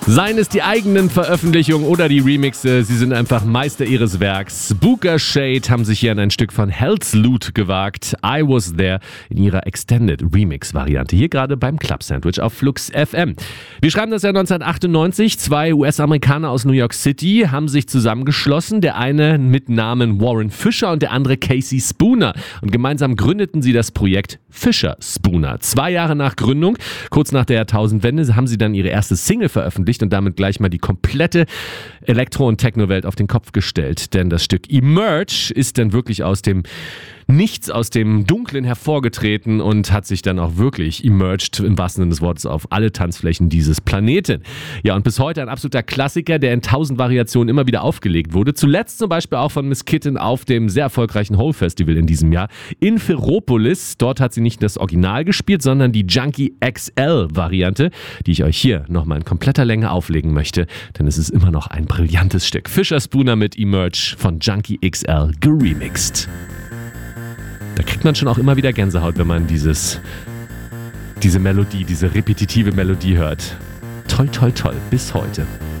Seien es die eigenen Veröffentlichungen oder die Remixe, sie sind einfach Meister ihres Werks. Booker Shade haben sich hier an ein Stück von Hell's Loot gewagt. I Was There in ihrer Extended Remix-Variante. Hier gerade beim Club Sandwich auf Flux FM. Wir schreiben das Jahr 1998. Zwei US-Amerikaner aus New York City haben sich zusammengeschlossen. Der eine mit Namen Warren Fisher und der andere Casey Spooner. Und gemeinsam gründeten sie das Projekt Fisher Spooner. 2 Jahre nach Gründung, kurz nach der Jahrtausendwende, haben sie dann ihre erste Single veröffentlicht und damit gleich mal die komplette Elektro- und Techno-Welt auf den Kopf gestellt. Denn das Stück Emerge ist dann wirklich aus dem Nichts, aus dem Dunklen hervorgetreten und hat sich dann auch wirklich emerged, im wahrsten Sinne des Wortes, auf alle Tanzflächen dieses Planeten. Ja, und bis heute ein absoluter Klassiker, der in 1000 Variationen immer wieder aufgelegt wurde. Zuletzt zum Beispiel auch von Miss Kitten auf dem sehr erfolgreichen Hole Festival in diesem Jahr in Ferropolis. Dort hat sie nicht das Original gespielt, sondern die Junkie XL-Variante, die ich euch hier nochmal in kompletter Länge auflegen möchte, denn es ist immer noch ein brillantes Stück. Fisher Spooner mit Emerge von Junkie XL geremixed. Da kriegt man schon auch immer wieder Gänsehaut, wenn man diese Melodie, diese repetitive Melodie hört. Toll, toll, toll. Bis heute.